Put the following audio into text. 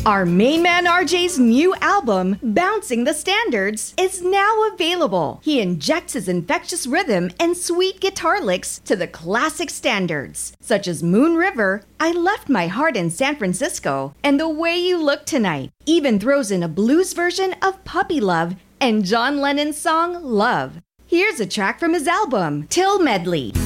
Our main man RJ's new album, Bouncing the Standards, is now available. He injects his infectious rhythm and sweet guitar licks to the classic standards, such as Moon River, I Left My Heart in San Francisco, and The Way You Look Tonight. Even throws in a blues version of Puppy Love and John Lennon's song Love. Here's a track from his album, Till Medley.